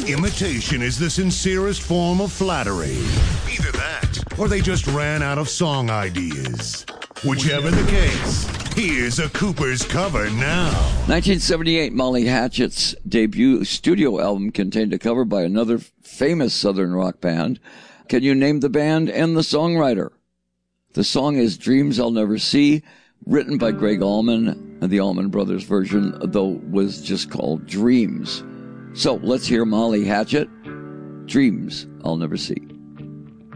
Imitation is the sincerest form of flattery. Either that, or they just ran out of song ideas. Whichever the case, here's a Cooper's cover now. 1978, Molly Hatchet's debut studio album contained a cover by another famous Southern rock band. Can you name the band and the songwriter? The song is Dreams I'll Never See, written by Greg Allman. The Allman Brothers version, though, was just called Dreams. So let's hear Molly Hatchet, Dreams I'll Never See.